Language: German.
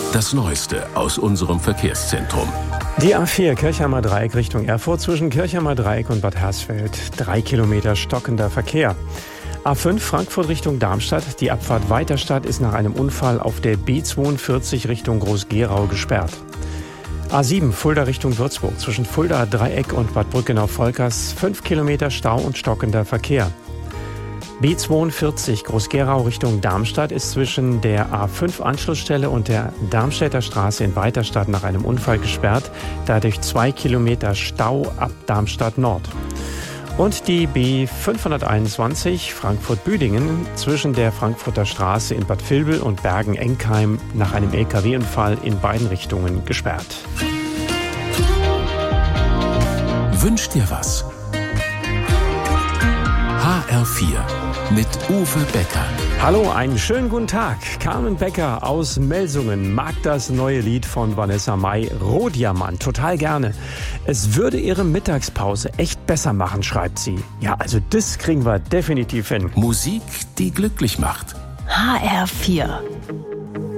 Das Neueste aus unserem Verkehrszentrum. Die A4 Kirchheimer Dreieck Richtung Erfurt zwischen Kirchheimer Dreieck und Bad Hersfeld. 3 Kilometer stockender Verkehr. A5 Frankfurt Richtung Darmstadt. Die Abfahrt Weiterstadt ist nach einem Unfall auf der B42 Richtung Groß-Gerau gesperrt. A7 Fulda Richtung Würzburg zwischen Fulda Dreieck und Bad Brückenau-Volkers. 5 Kilometer Stau und stockender Verkehr. B42 Groß-Gerau Richtung Darmstadt ist zwischen der A5-Anschlussstelle und der Darmstädter Straße in Weiterstadt nach einem Unfall gesperrt. Dadurch 2 Kilometer Stau ab Darmstadt Nord. Und die B521 Frankfurt-Büdingen zwischen der Frankfurter Straße in Bad Vilbel und Bergen-Enkheim nach einem LKW-Unfall in beiden Richtungen gesperrt. Wünsch dir was? HR4 mit Uwe Becker. Hallo, einen schönen guten Tag. Carmen Becker aus Melsungen mag das neue Lied von Vanessa Mai, Rohdiamant, total gerne. Es würde ihre Mittagspause echt besser machen, schreibt sie. Ja, also das kriegen wir definitiv hin. Musik, die glücklich macht. HR4